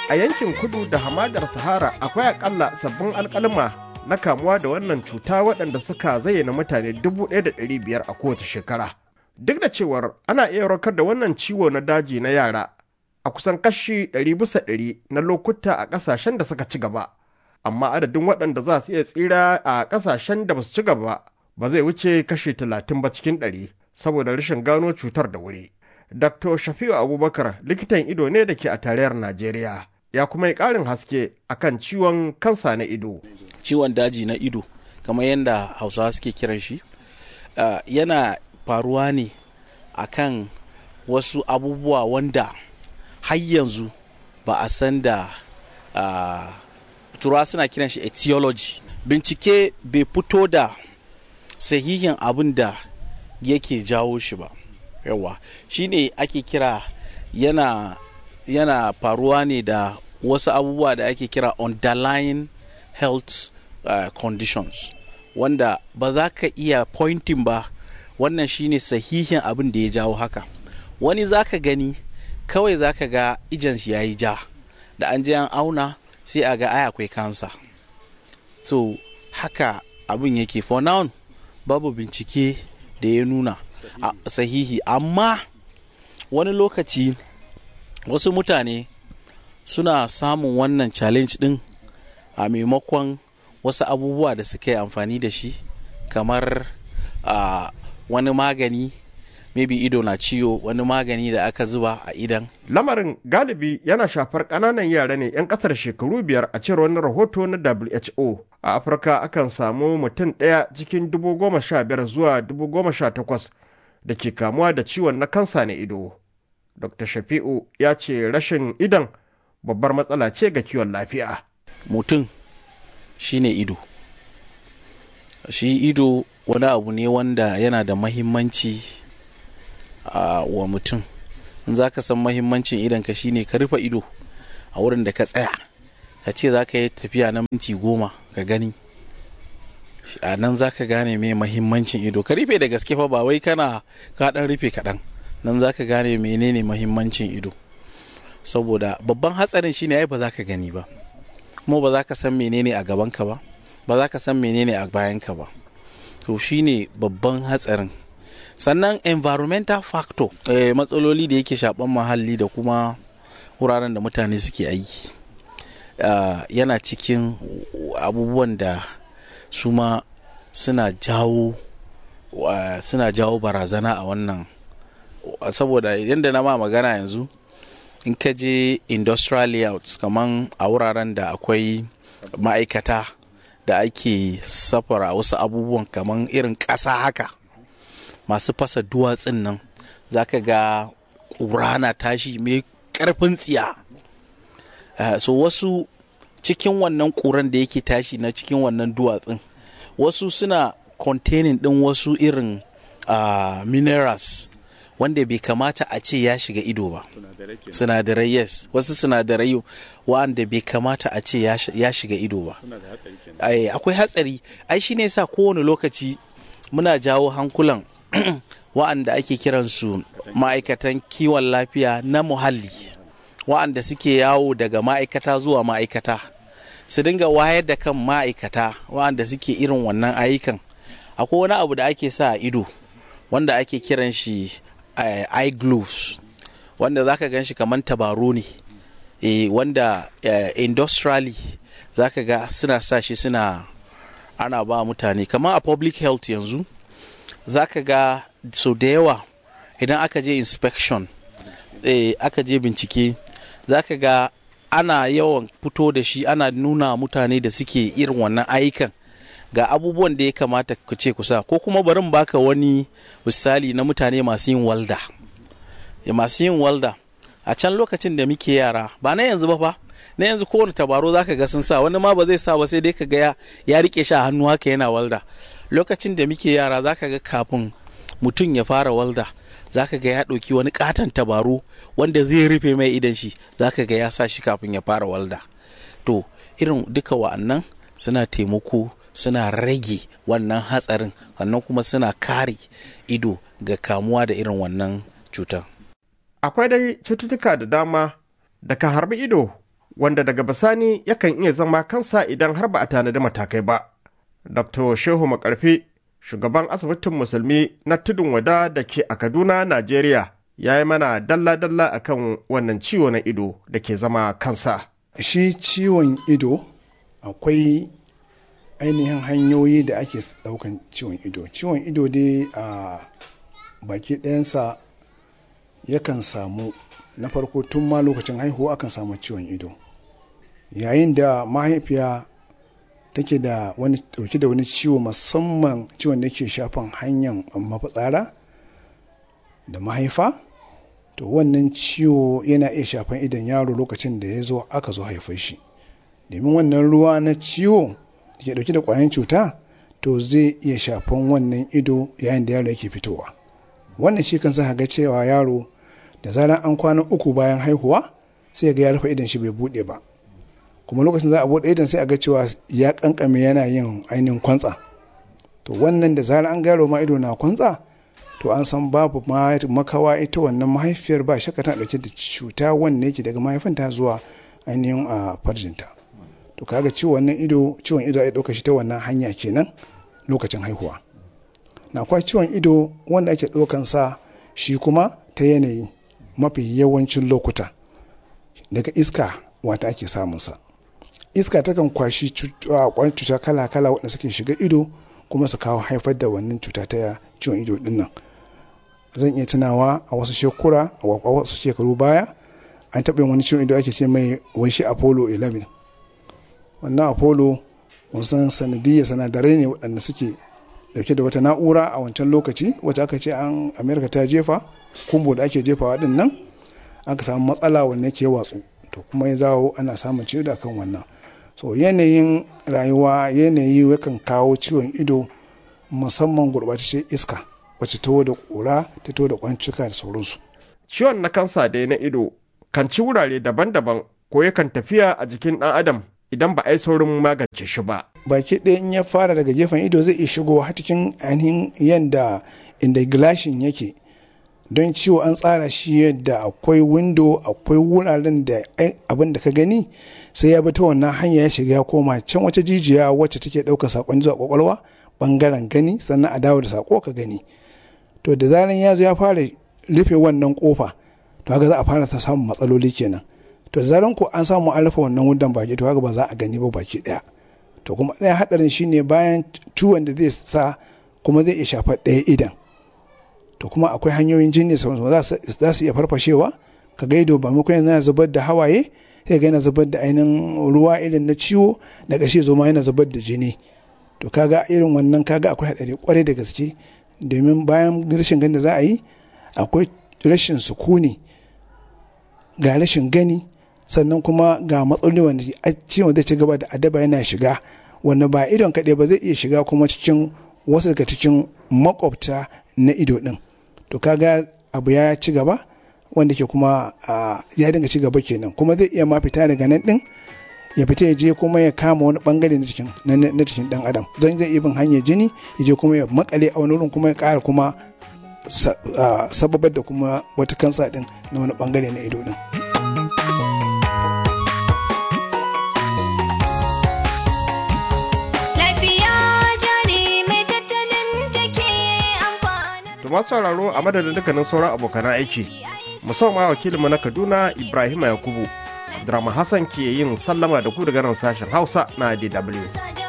A yankin kudu da hamadar Sahara akwai akalla sabbin alkalma na kamuwa da wannan cuta waɗanda suka zayyana mutane 1,500 a kowace shekara. Duk da cewar ana iya warkar da wannan ciwo na daji na yara a kusan kashi 100% na lokuta a ƙasashen da suka ci gaba, amma adadin waɗanda za su iya tsira a ƙasashen da ba su ci gaba ba zai wuce kashi 30 ba cikin 100 saboda rashin gano cutar da wuri. Dr. Shafi'u Abubakar likitan ido ne da ke a tarayyar Najeriya, ya kuma yi ƙarin haske akan ciwon kansa na ido. Ciwon daji na ido, kamar yadda Hausawa suke kiran shi, yana faruwa ne akan wasu abubuwa wanda har yanzu ba a san da turawa suna kiran shi etiology. Bincike bai fito da sahihin abin da yake jawo shi ba. Yawa shi ne ake kira yana faruwa ne da wasu abubuwa da ake kira underlying health conditions, wanda ba za ka iya pointing ba wannan shine sahihin abin da ya jawo haka. Wani za ka gani kawai za ka ga ijan shi ya yi ja, da an je an auna sai a ga akwai kansa. So haka abin yake. For now babu bincike da ya nuna sahihi, amma wani lokaci wasu mutane suna samun wannan challenge din a maimakon wasu abubuwa da suka yi amfani da shi, kamar wani magani, maybe ido na ciwo, wani magani da aka zuba a idan. Lamarin galibi yana shafar ƙananan yara ne 'yan ƙasar shekaru 5 a cewar wani rahoto na WHO. A Afirka akan samu mutum ɗaya cikin 15,000 zuwa 18,000 da ke kamuwa da ciwon na kansa na ido. Dr. Shafi'u ya ce rashin idon babbar matsala ce ga kiwon lafiya. Mutum shi ne ido. Shi ido wani abu ne wanda yana da mahimmanci wa mutum. In za ka san mahimmancin idonka shi ne ka rufe ido a wurin da ka tsaya, ka ce za ka yi tafiya na minti 10 ka gani, a nan za ka gane mai mahimmancin ido. Ka rufe da gaske fa, ba wai kana ka dan rufe kaɗan, nan za ka gane menene mahimmancin ido. Saboda babban hatsarin shine ai ba za ka gani ba, kuma ba za ka san menene a gabanka ba, ba za ka san menene a bayanka ba. To shine babban hatsarin. Sannan environmental factor, matsaloli da yake shaɓan muhalli da kuma wuraren da mutane suke aiki, yana cikin abubuwan da su ma suna jawo barazana a wannan. Saboda yadda na ma magana yanzu, in ka je industrial layouts kaman a wuraren da akwai ma'aikata da ake safara wasu abubuwan kaman irin ƙasa haka, masu fasa duwatsun nan, za ka ga ƙura na tashi mai ƙarfin tsiya. So wasu cikin wannan ƙuran da yake tashi na cikin wannan duwatsun, wasu suna containing ɗin wasu irin minerals wanda bai kamata a ce ya shiga ido ba. Sinadarai, yes, wasu sinadarai wanda bai kamata a ce ya shiga ido ba. Akwai hatsari. Ai shi ne sa kowane lokaci muna jawo hankulan wa'anda ake kiransu ma'aikatan kiwon lafiya na muhalli, wa'anda suke yawo daga ma'aikata zuwa ma'aikata, su dinga wayar da kan ma'aikata wa'anda suke irin wannan ayyukan. Akwai wani abu da ake sa a ido wanda ake kiran shi eye gloves, wanda zaka gan shi kamar tabaro ne, wanda industrially zaka ga suna sa shi, ana ba mutane kamar a public health. Yanzu zaka ga so da yawa idan aka je inspection, aka je bincike, zaka ga ana yawan fito da shi, ana nuna mutane da suke irin wannan ayyukan ga abubuwan da ya kamata ku ce kusa. Ko kuma barin baka wani misali na mutane masu yin walda. Masu yin walda a can lokacin da muke yara, ba na yanzu ba fa, na yanzu kowane tabaro zaka ga sun sa, wani ma ba zai sa ba, sai dai ka ga ya rike shi a hannu haka yana walda. Lokacin da muke yara zaka ga kafin mutum ya fara walda, zaka ga ya ɗauki wani katon tabaro wanda zai rufe mai idan shi, zaka ga ya sa shi kafin ya fara walda. To irin duka wa'annan suna taimako, suna rage wannan hatsarin, sannan kuma suna kare ido ga kamuwa da irin wannan cutar. Akwai dai cututtuka da dama da ka harbi ido wanda daga bisani yakan iya zama kansa idan har ba a tanadi matakai ba. Dr. Shehu Makarfi, shugaban asibitin musulmi na Tudun Wada da ke a Kaduna, Najeriya, ya yi mana dalla-dalla akan wannan ciwo na ido da ke zama kansa. Shi ciwon ido akwai ainihin hanyoyi da ake daukan ciwon ido. Ciwon ido dai a baki ɗayansa yakan samu na farko tun ma lokacin haihuwa akan samu ciwon ido. Yayin da mahaifiya take da wani dauke da wani ciwo, musamman ciwon da ke shafan hanyar mafitsara da mahaifa, to wannan ciwo yana iya shafan idon yaro lokacin da aka zo haifar shi. Domin wannan ruwa na ciwo da ke dauke da kwayan cuta to zai iya shafan wannan ido yayin da yaro yake fitowa. Wannan shi kan sa ga cewa yaro da zaran an kwana 3 bayan haihuwa sai ga ya rufe idon shi bai bude ba, kuma lokacin za a bude idon sai a ga cewa ya kankame yana yin ainihin kwantsa. To wannan da zaran an gano ma ido na kwantsa to an san babu makawa, ita wannan mahaifiyar ba shakka tana dauke da cuta wanda yake daga mahaifinta zuwa ainihin a farjinta. To kaga ciwon ido ya dauka shi ta wannan hanya kenan lokacin haihuwa. Na kwa ciwon ido wanda ake daukan sa shi kuma ta yanayi, mafi yawancin lokuta daga iska wata ake samun sa. Iska takan kwashi kwan cuta kala-kala waɗanda suke shiga ido kuma su kawo haifar da wannan cuta ta ciwon ido din nan. Zan iya tunawa a wasu shekaru baya an taɓa yin wani ciwon ido ake ce mai waishi Apollo 11. Wannan Apollo wasan sanadiyya sanadarai ne waɗanda suke dauke da wata na'ura a wancan lokaci wacce aka ce Amerika ta jefa, kumbo da ake jefawa din nan aka samu matsala wanda ke watsu, to kuma ya zawo ana samun ciwo da kan wannan. So yanayin rayuwa, yanayi yakan kawo ciwon ido, musamman gurɓataccen iska wacce ta da ƙura, ta da kwancuka da sauransu. Ciwon na kansa dai na ido kan ci wurare daban-daban ko yakan tafiya a jikin ɗan adam idan ba a yi saurin magance shi ba. Baki ɗaya in ya fara daga gefen ido zai iya shigowa har cikin ainihin inda gilashin yake. Don ciwo an tsara shi yadda akwai windo, akwai wuraren da abin da ka gani sai ya bi ta wannan hanya ya shiga ya koma can wata jijiya wacce take ɗaukar saƙon zuwa ƙwaƙwalwa ɓangaren gani, sannan a dawo da saƙo ka gani. To da zaran ya zo ya fara rufe wannan ƙofa to haka za a fara ta samun matsaloli kenan. To da zaran ko an samu an rufe wannan wundan baki to haka ba za a gani ba baki ɗaya. To kuma ɗaya haɗarin shine bayan ciwon da zai sa kuma zai iya shafar ɗaya idan. To kuma akwai hanyoyin jini za su iya farfashewa, ka ga ido ba maimakon yana zubar da hawaye sai ga yana zubar da ainihin ruwa irin na ciwo, da ƙashi zo ma yana zubar da jini. To kaga irin wannan kaga akwai haɗari kwarai da gaske, domin bayan rashin gani da za a yi akwai rashin sukuni, ga rashin gani, sannan kuma ga matsaloli wanda ciwon zai ci gaba da adaba yana shiga, wanda ba idon kaɗai ba zai iya shiga kuma cikin wasu daga cikin makwabta na ido ɗin. To kaga abu ya ci gaba wanda ke kuma ya dinga ci gaba kenan, kuma zai iya ma fita daga nan ɗin ya fita ya je kuma ya kama wani bangare na cikin ɗan adam, zai iya bin hanyar jini ya je kuma ya makale a wani wurin kuma ya ƙara kuma sababar da kuma wata kansa ɗin na wani bangare na ido ɗin. Masu sauraro a madadin dukkanin sauran abokan aiki, musamman wakilinmu na Kaduna Ibrahim Yakubu, Abdurrahman Hassan ke yin sallama da ku daga nan sashen Hausa na DW.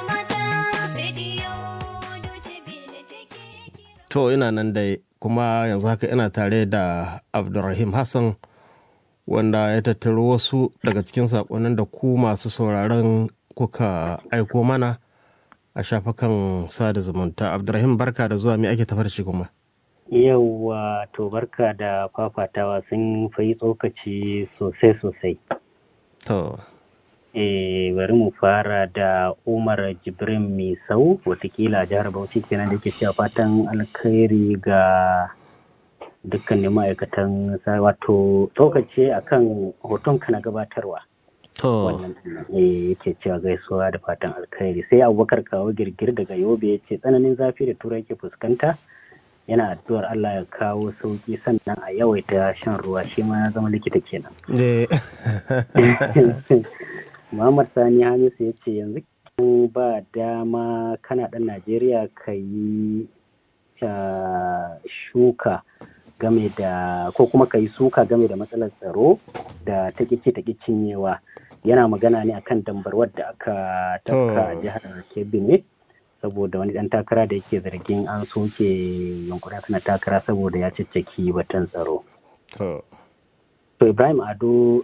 To ina nan dai kuma yanzu haka ina tare da Abdurrahim Hassan wanda ya tattaro wasu daga cikin saƙonin da ku masu sauraron kuka aiko mana a shafukan sada zumunta. Abdurrahim, barka da zuwa, me ake tafar shi kuma? Yauwa, to barka da fafatawa, sun fayi tsokaci sosai. To. Bari mu fara da Umar Jibrin Misau, watakila jihar Bauchi kenan, da ke cewa fatan alkhairi ga dukkanin ma'aikatan, wato tsokaci akan hoton ka na gabatarwa. To. Wannan yake cewa gaisuwa da fatan alkhairi. Sai Abubakar Kawo Girgir daga Yobe ya ce tsananin zafi da Turai ke fuskanta yana addu'ar Allah ya kawo sauki sannan a yawaita shan ruwa, shi ma ya zama likita kenan. Muhammad Sani Hamisu ya ce yanzu ba dama kana ɗan Najeriya ka yi shuka game da ko kuma ka yi suka game da matsalar tsaro da ta cinyewa. Yana magana ne akan dambarwar da aka tafka a jihar Kebbi ne, saboda wani ɗan takara da yake zargin an soke yunkurin suna takara saboda ya cicciki batun tsaro. To Ibrahim Ado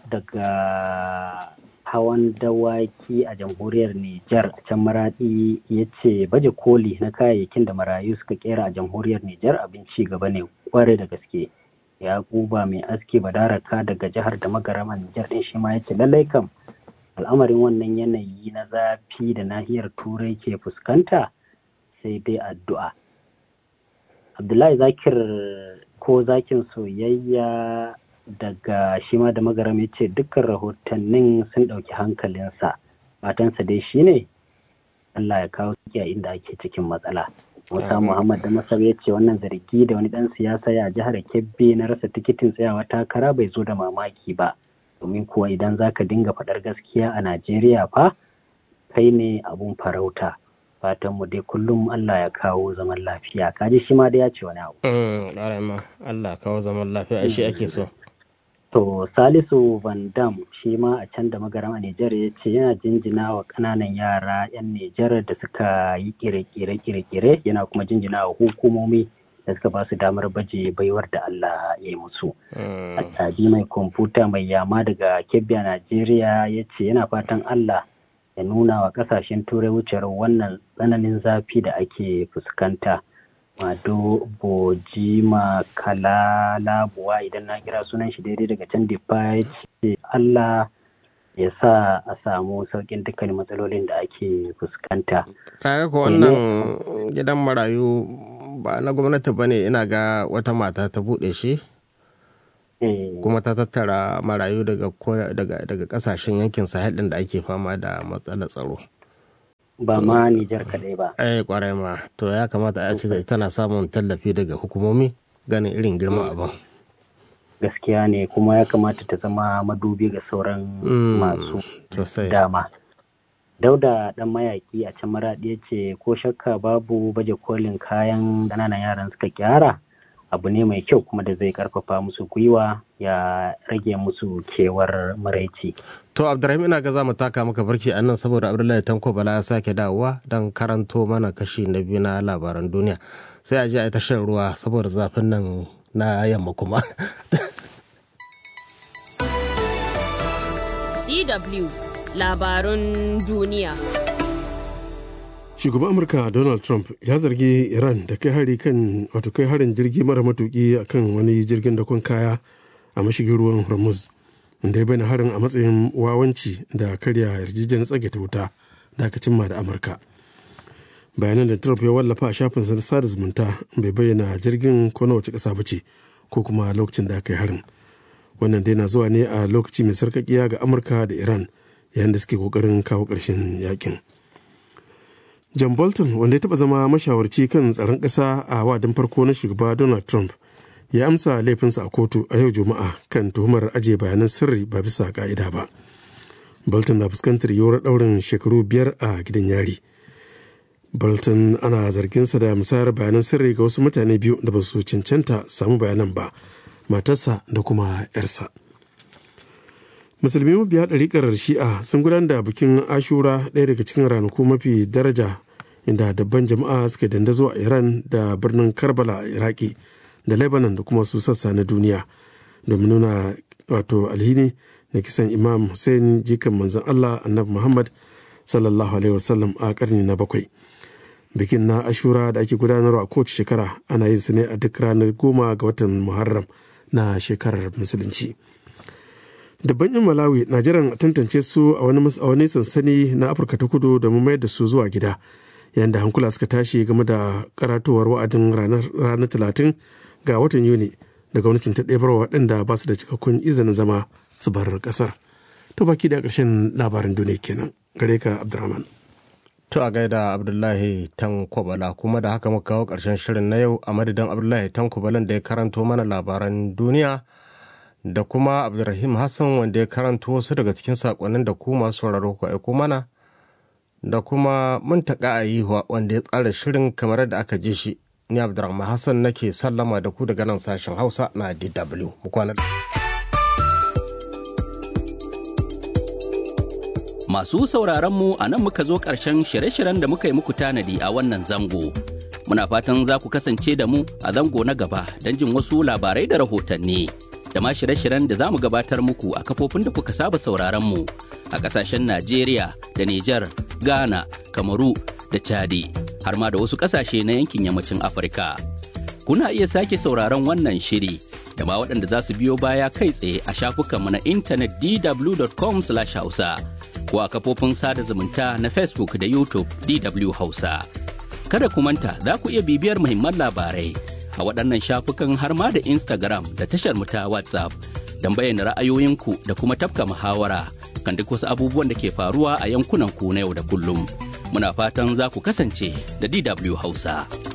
daga hawan dawaki a jamhuriyar Nijar can Maradi ya ce baje koli na kayayyakin da marayu suka kera a jamhuriyar Nijar abin ci gaba ne kware da gaske. Yakuba mai aski badaraka daga jihar da magarama Nijar din shi ma ya ce lallai kam al'amarin wannan yanayi na zafi da nahiyar turai ke fuskanta sai dai addu'a. Abdullahi Zakir ko zakin soyayya daga shi ma da magaram ya ce dukkan rahotannin sun ɗauki hankalinsa, matansa dai shi ne Allah ya kawo suke a inda ake cikin matsala. Musa Muhammad da Masar ya ce wannan zargi da wani ɗan siyasa ya jihar Kebbi na rasa tikitin tsayawa takara bai zo da mamaki ba, domin kuwa idan za ka dinga faɗar gaskiya a Najeriya fa kai ne abun farauta. Fatan mu dai kullum Allah ya kawo zaman lafiya. Kaji shi ma da ya ce wani abu. Allah kawo zaman lafiya shi ake so. To Salisu Van Dam shi ma a can da magaram a Nijar ya ce yana jinjina wa ƙananan yara 'yan Nijar da suka yi kire-kire yana kuma jinjina wa hukumomi da suka ba su damar baje baiwar da Allah ya yi musu. Asabi mai kwamfuta mai yama daga Kebbi a Najeriya ya ce yana fatan Allah ya nuna wa ƙasashen turai wucewar wannan tsananin zafi da ake fuskanta. Mado Bojima Kalalabuwa idan na kira sunan shi daidai daga can Dipa ya ce Allah ya sa a samu sauƙin dukkan matsalolin da ake fuskanta. Kaga ko wannan gidan marayu ba na gwamnati ba ne, ina ga wata mata ta buɗe shi kuma ta tattara marayu daga ƙasashen yankin Sahel ɗin da ake fama da matsalar tsaro. Ba ma Nijar kadai ba. Kwarai ma. To ya kamata a ce tana samun tallafi daga hukumomi ganin irin girman abin. Gaskiya ne, kuma ya kamata ta zama madubi ga sauran masu dama. Dauda dan mayaki a can Maradi ya ce ko shakka babu baje kolin kayan ƙananan yaran suka kyara abu ne mai kyau kuma da zai karfafa musu gwiwa ya rage musu kewar maraici. To Abdurrahim ina ga za mu taka maka barki a nan saboda Abdullahi Tanko Bala ya sake dawowa don karanto mana kashi na biyu na labaran duniya. Sai a je a yi ta shan ruwa saboda zafin nan na yamma kuma. DW labarun duniya. Shugaban Amurka Donald Trump ya zargi Iran da kai harin jirgi mara matuki akan wani jirgin dakon kaya a mashigin ruwan Hormuz, inda ya bayyana harin a matsayin wawanci da karya yarjejeniyar tsagaita wuta da aka cimma da Amurka. Bayanan da Trump ya wallafa a shafinsa na sada zumunta bai bayyana jirgin ko na wace ƙasa ba ce ko kuma lokacin da aka yi harin. Wannan dai na zuwa ne a lokaci mai sarƙaƙiya ga Amurka da Iran yayin da suke ƙoƙarin kawo ƙarshen yakin. John Bolton, wanda ya taɓa zama mashawarci kan tsaron ƙasa a wadin farko na shugaba Donald Trump, ya amsa laifinsa a kotu a yau Juma'a kan tuhumar ajiye bayanan sirri ba bisa ƙa'ida ba. Bolton na fuskantar yiwuwar ɗaurin shekaru 5 a gidan yari. Bolton ana zarginsa da musayar bayanan sirri ga wasu mutane biyu da ba su cancanta samu bayanan ba, matarsa da kuma 'yarsa. Musulmi mabiya ɗariƙar Shi'a sun gudanar da bikin Ashura, ɗaya daga cikin ranaku mafi daraja, inda dabban jama'a suka dandazo a Iran da birnin Karbala a Iraki da Lebanon da kuma su sassa na duniya domin nuna alhini da kisan Imam Hussein jikan manzon Allah Annabi Muhammad sallallahu alaihi wasallam a karni na 7. Bikin na Ashura da ake gudanarwa a kowace shekara ana yin su ne a duk ranar 10 ga watan Muharram na shekarar Musulunci. Dabban 'yan Malawi na jiran a tantance su a wani sansani na Afirka ta Kudu domin mayar da su zuwa gida, yayin da hankula suka tashi game da karatowar wa'adin ranar 30 ga watan Yuni da gwamnatin ta ɗebar waɗanda ba su da cikakkun izinin zama su bar ƙasar. To baki da ƙarshen labarin duniya kenan. Gare ka Abdurrahman. To a gaida Abdullahi Tankwabala, kuma da haka muka kawo ƙarshen shirin na yau a madadin Abdullahi Tankwabalan da ya karanto mana labaran duniya da kuma Abdulrahim Hassan wanda ya karanto wasu daga cikin saƙonnin da ku masu sauraro ku aiko mana, da kuma Muntaka Ayihuwa wanda ya tsara shirin kamar da aka ji shi. Ni Abdulrahman Hassan nake sallama da ku daga nan sashen Hausa na DW. Mu kwana. Masu sauraronmu a nan muka zo ƙarshen shirye-shiryen da muka yi muku tanadi a wannan zango. Muna fatan za ku kasance da mu a zango na gaba don jin wasu labarai da rahotanni. Da ma shirye-shiryen da za mu gabatar muku a kafofin da kuka saba sauraronmu a ƙasashen Najeriya da Nijar, Ghana, Kamaru da Chadi, har ma da wasu ƙasashe na yankin yammacin Afirka. Kuna iya sake sauraron wannan shiri da ma waɗanda za su biyo baya kai tsaye a shafukanmu na intanet dw.com/hausa. ko a kafofin sada zumunta na Facebook da YouTube DW Hausa. Kada ku manta za ku iya bibiyar muhimman labarai a waɗannan shafukan har ma da Instagram da tashar mu ta WhatsApp don bayyana ra'ayoyinku da kuma tafka muhawara kan duk wasu abubuwan da ke faruwa a yankunan ku na yau da kullum. Muna fatan za ku kasance da DW Hausa.